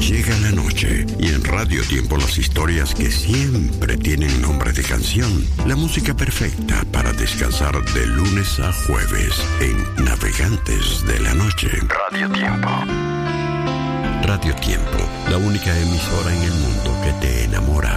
Llega la noche y en Radio Tiempo las historias que siempre tienen nombre de canción. La música perfecta para descansar de lunes a jueves en Navegantes de la Noche. Radio Tiempo. Radio Tiempo, la única emisora en el mundo que te enamora.